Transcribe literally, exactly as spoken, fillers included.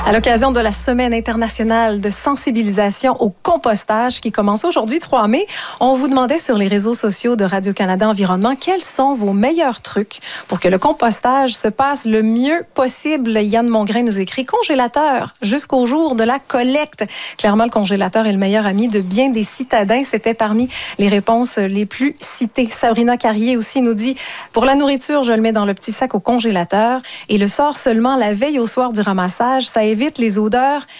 À l'occasion de la Semaine internationale de sensibilisation au compostage qui commence aujourd'hui, trois mai, on vous demandait sur les réseaux sociaux de Radio-Canada Environnement quels sont vos meilleurs trucs pour que le compostage se passe le mieux possible. Yann Mongrain nous écrit « Congélateur jusqu'au jour de la collecte ». Clairement, le congélateur est le meilleur ami de bien des citadins. C'était parmi les réponses les plus citées. Sabrina Carrier aussi nous dit « Pour la nourriture, je le mets dans le petit sac au congélateur et le sort seulement la veille au soir du ramassage. Ça évite les odeurs